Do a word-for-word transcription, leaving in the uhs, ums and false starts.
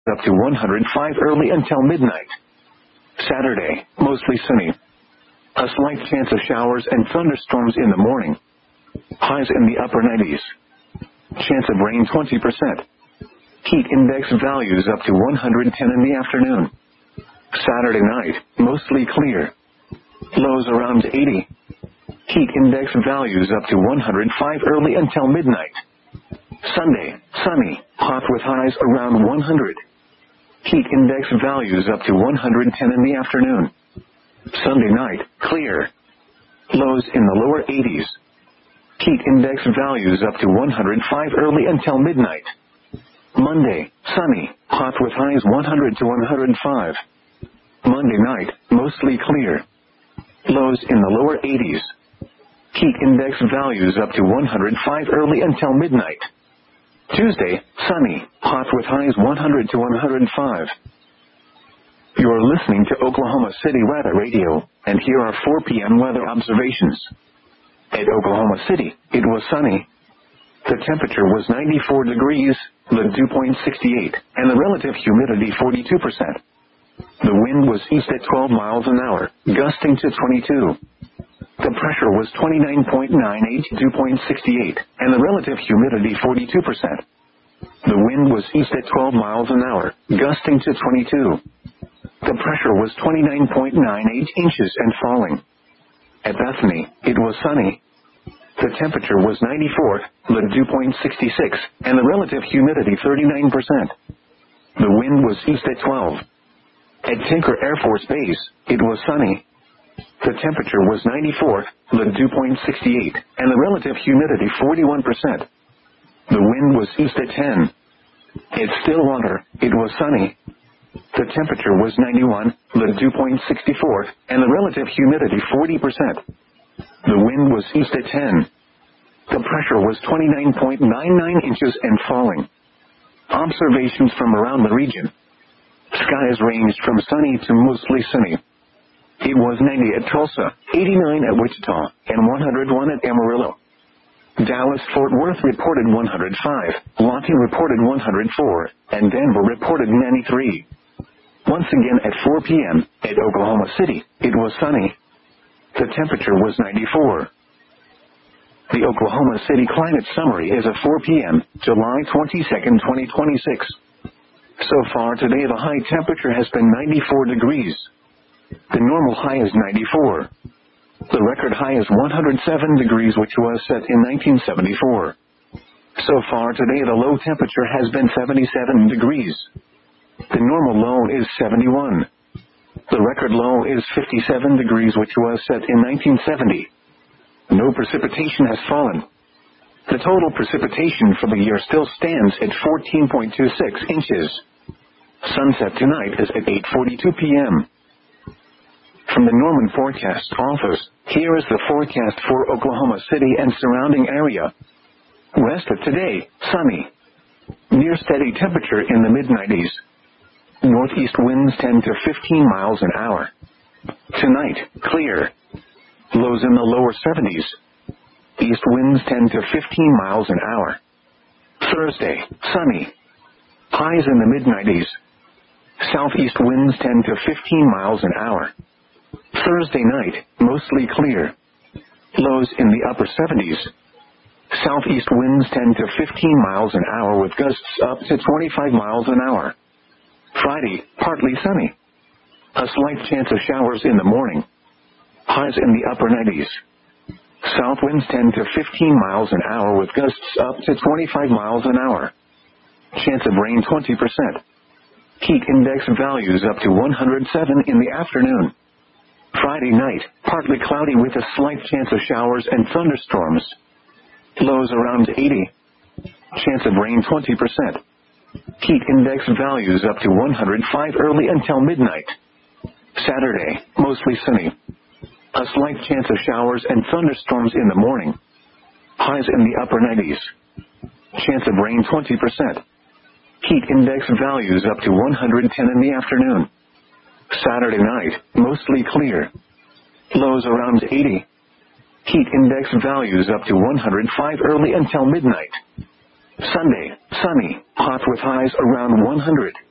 up to one hundred five early until midnight. Saturday, mostly sunny. A slight chance of showers and thunderstorms in the morning. Highs in the upper nineties. Chance of rain twenty percent. Heat index values up to one hundred ten in the afternoon. Saturday night, mostly clear. Lows around eighty. Heat index values up to one hundred five early until midnight. Sunday, sunny, hot with highs around one hundred. Heat index values up to one hundred ten in the afternoon. Sunday night, clear. Lows in the lower eighties. Heat index values up to one hundred five early until midnight. Monday, sunny, hot with highs one hundred to one hundred five. Monday night, mostly clear. Lows in the lower eighties. Heat index values up to one hundred five early until midnight. Tuesday, sunny, hot with highs one hundred to one hundred five. You are listening to Oklahoma City Weather Radio, and here are four p m weather observations. At Oklahoma City, it was sunny. The temperature was ninety-four degrees, the dew point sixty-eight, and the relative humidity forty-two percent. The wind was east at twelve miles an hour, gusting to twenty-two. The pressure was twenty-nine point nine eight, dew point sixty-eight, and the relative humidity forty-two percent. The wind was east at twelve miles an hour, gusting to twenty-two. The pressure was twenty-nine point nine eight inches and falling. At Bethany, it was sunny. The temperature was ninety-four, the dew point sixty-six, and the relative humidity thirty-nine percent. The wind was east at twelve. At Tinker Air Force Base, it was sunny. The temperature was ninety-four, the dew point sixty-eight, and the relative humidity forty-one percent. The wind was east at ten. At Stillwater, it was sunny. The temperature was ninety-one, the dew point sixty-four, and the relative humidity forty percent. The wind was east at ten. The pressure was twenty-nine point nine nine inches and falling. Observations from around the region. Skies ranged from sunny to mostly sunny. It was ninety at Tulsa, eighty-nine at Wichita, and one hundred one at Amarillo. Dallas-Fort Worth reported one hundred five, Lottie reported one hundred four, and Denver reported ninety-three. Once again at four p m, at Oklahoma City, it was sunny. The temperature was ninety-four. The Oklahoma City climate summary is at four p m, July twenty-second, twenty twenty-six. So far today the high temperature has been ninety-four degrees. The normal high is ninety-four. The record high is one hundred seven degrees, which was set in nineteen seventy-four. So far today the low temperature has been seventy-seven degrees. The normal low is seventy-one. The record low is fifty-seven degrees, which was set in nineteen seventy. No precipitation has fallen. The total precipitation for the year still stands at fourteen point two six inches. Sunset tonight is at eight forty-two p m From the Norman Forecast Office, here is the forecast for Oklahoma City and surrounding area. West of today, sunny. Near steady temperature in the mid nineties. Northeast winds ten to fifteen miles an hour. Tonight, clear. Lows in the lower seventies. East winds ten to fifteen miles an hour. Thursday, sunny. Highs in the mid nineties. Southeast winds ten to fifteen miles an hour. Thursday night, mostly clear. Lows in the upper seventies. Southeast winds ten to fifteen miles an hour with gusts up to twenty-five miles an hour. Friday, partly sunny. A slight chance of showers in the morning. Highs in the upper nineties. South winds ten to fifteen miles an hour with gusts up to twenty-five miles an hour. Chance of rain twenty percent. Heat index values up to one hundred seven in the afternoon. Friday night, partly cloudy with a slight chance of showers and thunderstorms. Lows around eighty. Chance of rain twenty percent. Heat index values up to one hundred five early until midnight. Saturday, mostly sunny. A slight chance of showers and thunderstorms in the morning. Highs in the upper nineties. Chance of rain twenty percent. Heat index values up to one hundred ten in the afternoon. Saturday night, mostly clear. Lows around eighty. Heat index values up to one hundred five early until midnight. Sunday, sunny, hot with highs around one hundred.